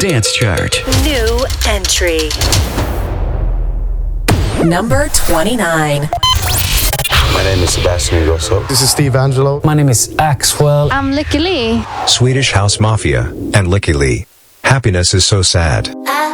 Dance Chart. New entry. Number 29. My name is Sebastian Ingrosso. This is Steve Angelo. My name is Axwell. I'm Lykke Li. Swedish House Mafia and Lykke Li. Happiness is so sad.